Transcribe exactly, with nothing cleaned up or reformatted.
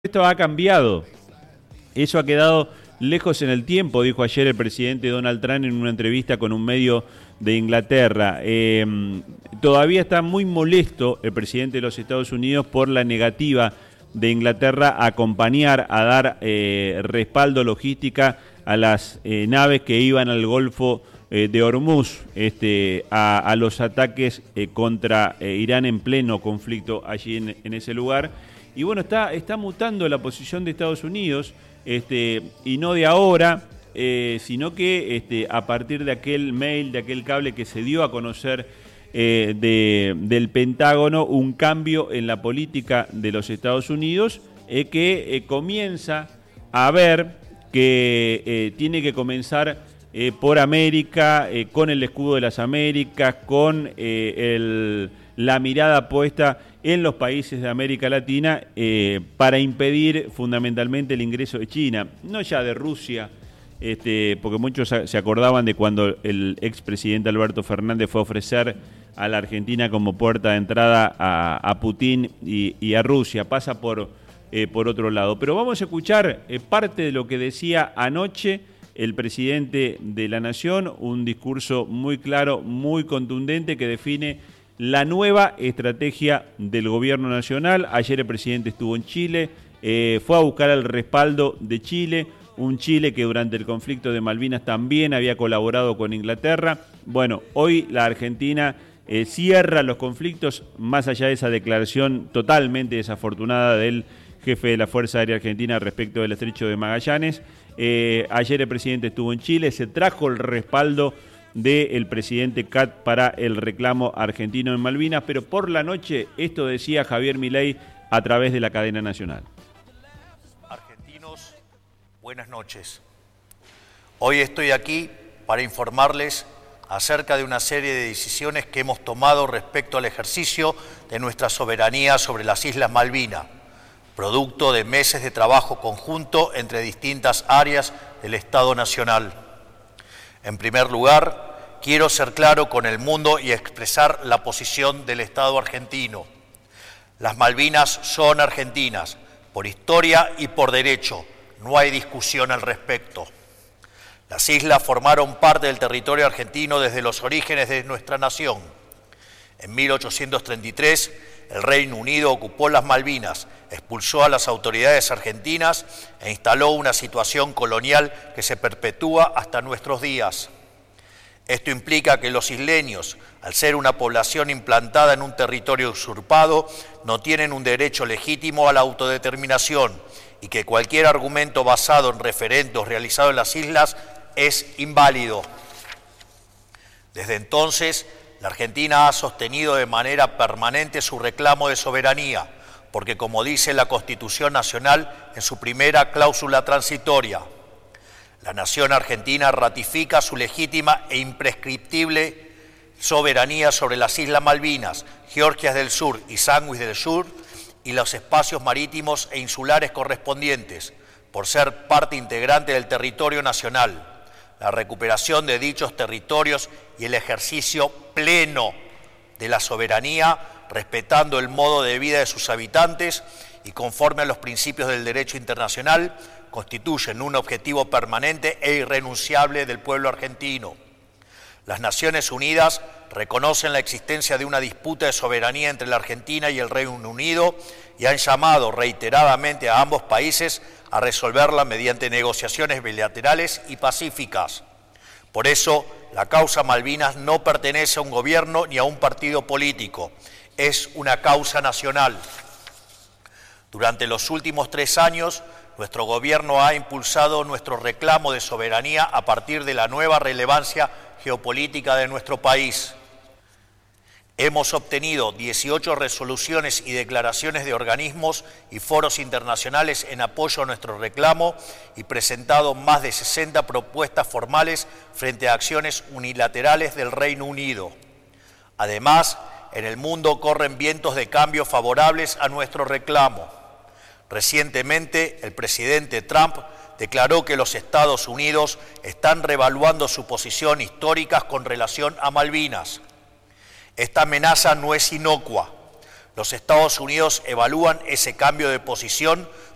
Esto ha cambiado, eso ha quedado lejos en el tiempo, dijo ayer el presidente Donald Trump en una entrevista con un medio de Inglaterra. Eh, todavía está muy molesto el presidente de los Estados Unidos por la negativa de Inglaterra a acompañar, a dar eh, respaldo logística a las eh, naves que iban al Golfo eh, de Hormuz, este, a, a los ataques eh, contra eh, Irán en pleno conflicto allí en, en ese lugar. Y bueno, está, está mutando la posición de Estados Unidos, este, y no de ahora, eh, sino que este, a partir de aquel mail, de aquel cable que se dio a conocer eh, de, del Pentágono, un cambio en la política de los Estados Unidos eh, que eh, comienza a ver que eh, tiene que comenzar eh, por América, eh, con el escudo de las Américas, con eh, el, la mirada puesta en los países de América Latina eh, para impedir fundamentalmente el ingreso de China, no ya de Rusia, este, porque muchos se acordaban de cuando el expresidente Alberto Fernández fue a ofrecer a la Argentina como puerta de entrada a, a Putin y, y a Rusia, pasa por, eh, por otro lado. Pero vamos a escuchar eh, parte de lo que decía anoche el presidente de la Nación, un discurso muy claro, muy contundente que define la nueva estrategia del gobierno nacional. Ayer el presidente estuvo en Chile, eh, fue a buscar el respaldo de Chile, un Chile que durante el conflicto de Malvinas también había colaborado con Inglaterra. Bueno, hoy la Argentina eh, cierra los conflictos, más allá de esa declaración totalmente desafortunada del jefe de la Fuerza Aérea Argentina respecto del Estrecho de Magallanes. Eh, ayer el presidente estuvo en Chile, se trajo el respaldo del presidente Katt para el reclamo argentino en Malvinas, pero por la noche esto decía Javier Milei a través de la cadena nacional. Argentinos, buenas noches. Hoy estoy aquí para informarles acerca de una serie de decisiones que hemos tomado respecto al ejercicio de nuestra soberanía sobre las Islas Malvinas, producto de meses de trabajo conjunto entre distintas áreas del Estado Nacional. En primer lugar, quiero ser claro con el mundo y expresar la posición del Estado argentino. Las Malvinas son argentinas, por historia y por derecho, no hay discusión al respecto. Las islas formaron parte del territorio argentino desde los orígenes de nuestra nación. En mil ochocientos treinta y tres, el Reino Unido ocupó las Malvinas, expulsó a las autoridades argentinas e instaló una situación colonial que se perpetúa hasta nuestros días. Esto implica que los isleños, al ser una población implantada en un territorio usurpado, no tienen un derecho legítimo a la autodeterminación y que cualquier argumento basado en referendos realizados en las islas es inválido. Desde entonces, la Argentina ha sostenido de manera permanente su reclamo de soberanía, porque como dice la Constitución Nacional en su primera cláusula transitoria, la nación argentina ratifica su legítima e imprescriptible soberanía sobre las Islas Malvinas, Georgias del Sur y Sandwich del Sur y los espacios marítimos e insulares correspondientes, por ser parte integrante del territorio nacional, la recuperación de dichos territorios y el ejercicio pleno de la soberanía, respetando el modo de vida de sus habitantes y conforme a los principios del derecho internacional, constituyen un objetivo permanente e irrenunciable del pueblo argentino. Las Naciones Unidas reconocen la existencia de una disputa de soberanía entre la Argentina y el Reino Unido y han llamado reiteradamente a ambos países a resolverla mediante negociaciones bilaterales y pacíficas. Por eso, la causa Malvinas no pertenece a un gobierno ni a un partido político, es una causa nacional. Durante los últimos tres años, nuestro gobierno ha impulsado nuestro reclamo de soberanía a partir de la nueva relevancia geopolítica de nuestro país. Hemos obtenido dieciocho resoluciones y declaraciones de organismos y foros internacionales en apoyo a nuestro reclamo y presentado más de sesenta propuestas formales frente a acciones unilaterales del Reino Unido. Además, en el mundo corren vientos de cambio favorables a nuestro reclamo. Recientemente, el presidente Trump declaró que los Estados Unidos están reevaluando su posición histórica con relación a Malvinas. Esta amenaza no es inocua. Los Estados Unidos evalúan ese cambio de posición